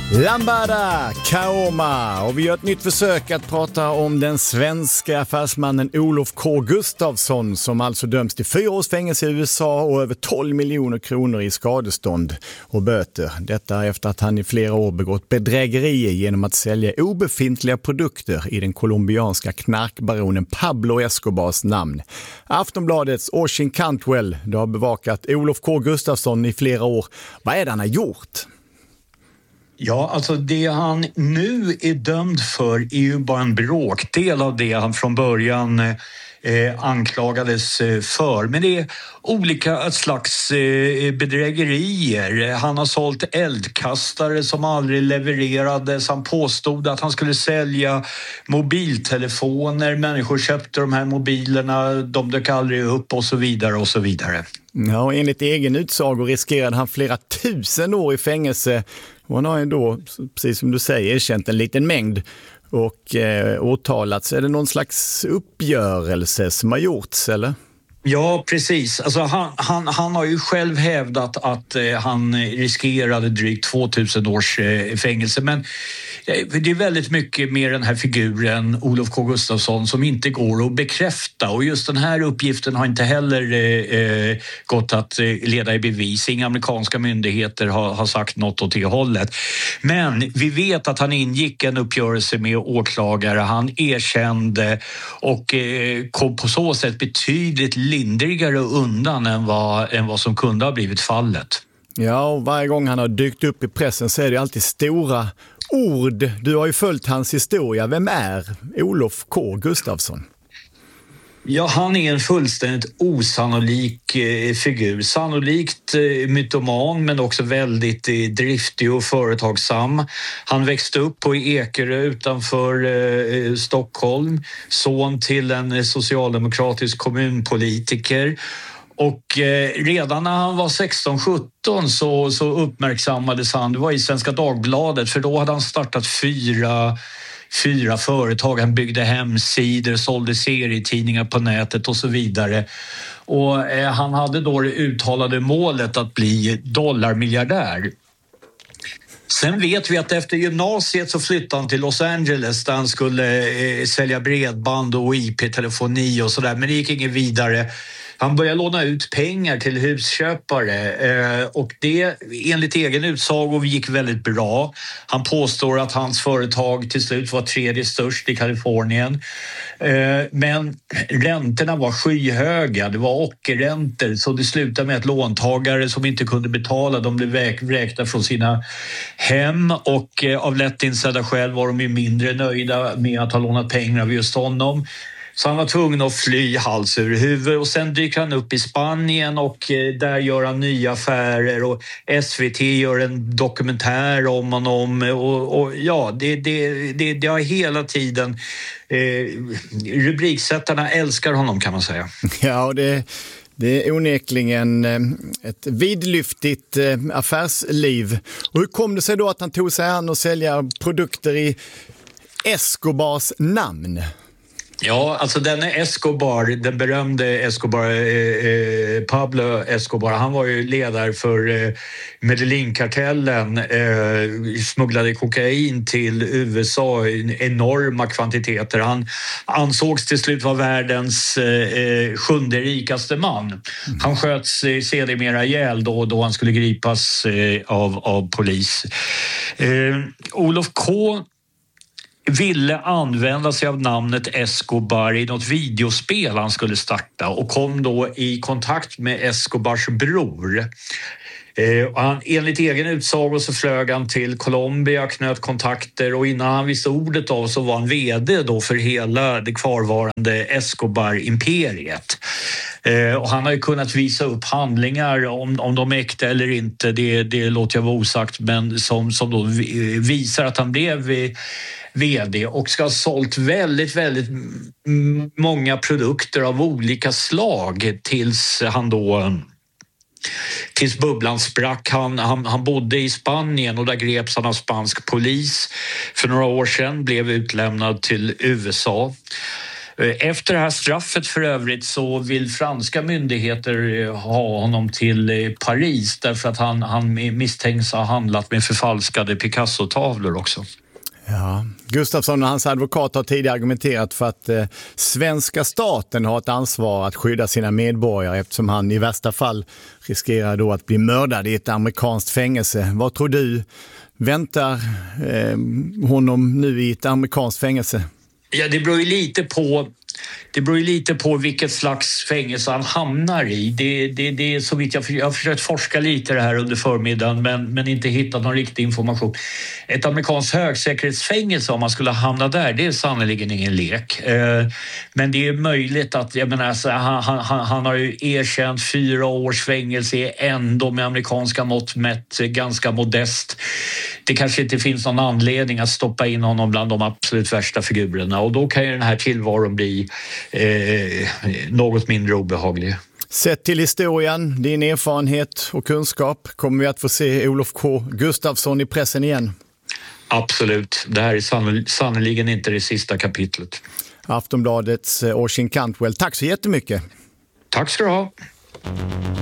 Lambada, Kaoma, och vi gör ett nytt försök att prata om den svenska affärsmannen Olof K. Gustafsson som alltså döms till 4 års fängelse i USA och över 12 miljoner kronor i skadestånd och böter. Detta efter att han i flera år begått bedrägerier genom att sälja obefintliga produkter i den colombianska knarkbaronen Pablo Escobars namn. Aftonbladets Oisin Cantwell har bevakat Olof K. Gustafsson i flera år. Vad är det han har gjort? Ja, alltså det han nu är dömd för är ju bara en bråkdel av det han från början anklagades för. Men det är olika slags bedrägerier. Han har sålt eldkastare som aldrig levererades. Han påstod att han skulle sälja mobiltelefoner. Människor köpte de här mobilerna, de dök aldrig upp och så vidare och så vidare. Ja, och enligt egen utsago riskerade han flera 1000 år i fängelse. Och han har ju då, precis som du säger, erkänt en liten mängd och åtalats. Är det någon slags uppgörelse som har gjorts, eller? Ja, precis. Alltså han har ju själv hävdat att han riskerade drygt 2000 års fängelse. Men det är väldigt mycket med den här figuren, Olof K. Gustafsson, som inte går att bekräfta. Och just den här uppgiften har inte heller gått att leda i bevis. Inga amerikanska myndigheter har sagt något åt det hållet. Men vi vet att han ingick en uppgörelse med åklagare. Han erkände och kom på så sätt betydligt lindrigare undan än vad som kunde ha blivit fallet. Ja, och varje gång han har dykt upp i pressen så är det alltid stora ord. Du har ju följt hans historia. Vem är Olof K. Gustafsson? Ja, han är en fullständigt osannolik figur. Sannolikt mytoman men också väldigt driftig och företagsam. Han växte upp på Ekerö utanför Stockholm. Son till en socialdemokratisk kommunpolitiker. Och redan när han var 16-17 så uppmärksammades han, det var i Svenska Dagbladet, för då hade han startat fyra företag. Han byggde hemsidor, sålde serietidningar på nätet och så vidare. Och han hade då det uttalade målet att bli dollarmiljardär. Sen vet vi att efter gymnasiet så flyttade han till Los Angeles där han skulle sälja bredband och IP-telefoni och sådär, men det gick inget vidare. Han började låna ut pengar till husköpare och det enligt egen utsago gick väldigt bra. Han påstår att hans företag till slut var 3:e störst i Kalifornien. Men räntorna var skyhöga, det var ockerräntor, så det slutade med att låntagare som inte kunde betala, de blev vräkta från sina hem, och av lätt insedda skäl var de ju mindre nöjda med att ha lånat pengar av just honom. Så han var tvungen att fly hals ur huvud, och sen dyker han upp i Spanien och där gör han nya affärer, och SVT gör en dokumentär om honom, och ja, det har hela tiden rubriksättarna älskar honom, kan man säga. Ja, och det är onekligen ett vidlyftigt affärsliv. Och hur kom det sig då att han tog sig an och sälja produkter i Escobars namn? Ja, alltså denne Escobar, den berömde Escobar, Pablo Escobar, han var ju ledare för Medellin-kartellen, smugglade kokain till USA i enorma kvantiteter. Han ansågs till slut vara världens 7:e rikaste man. Han sköts sedermera ihjäl då han skulle gripas av polis. Olof K. ville använda sig av namnet Escobar i något videospel han skulle starta, och kom då i kontakt med Escobars bror. Enligt egen utsago så flög han till Colombia, knöt kontakter, och innan han visste ordet av så var han vd då för hela det kvarvarande Escobar-imperiet. Och han har ju kunnat visa upp handlingar, om de är äkta eller inte, det låter jag vara osagt, men som då visar att han blev vd och ska ha sålt väldigt, väldigt många produkter av olika slag tills bubblan sprack. Han bodde i Spanien och där greps han av spansk polis för några år sedan, blev utlämnad till USA. Efter det här straffet för övrigt så vill franska myndigheter ha honom till Paris därför att han misstänks ha handlat med förfalskade Picasso-tavlor också. Ja, Gustafsson och hans advokat har tidigare argumenterat för att svenska staten har ett ansvar att skydda sina medborgare eftersom han i värsta fall riskerar då att bli mördad i ett amerikanskt fängelse. Vad tror du väntar honom nu i ett amerikanskt fängelse? Ja, det beror ju lite på vilket slags fängelse han hamnar i. Det är så vitt jag har försökt forska lite det här under förmiddagen men inte hittat någon riktig information. Ett amerikanskt högsäkerhetsfängelse, om man skulle hamna där, det är sannoliken ingen lek. Men det är möjligt att, jag menar, alltså, han har ju erkänt 4 års fängelse är ändå med amerikanska mått mätt ganska modest. Det kanske inte finns någon anledning att stoppa in honom bland de absolut värsta figurerna och då kan ju den här tillvaron bli något mindre obehaglig. Sett till historien, din erfarenhet och kunskap, kommer vi att få se Olof K. Gustafsson i pressen igen? Absolut. Det här är sannoliken inte det sista kapitlet. Aftonbladets Oisin Cantwell, tack så jättemycket. Tack ska du ha.